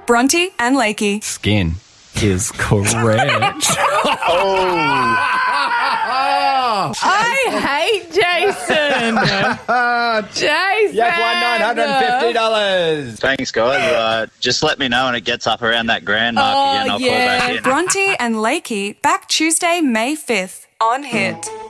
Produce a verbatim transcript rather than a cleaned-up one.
Bronte and Lakey. Skin is correct. Oh. I hate Jason. Jason. You have won nine hundred fifty dollars. Thanks, guys. Uh, just let me know when it gets up around that grand mark Oh, again. I'll yeah. call back in. Bronte and Lakey back Tuesday, May fifth on Hit.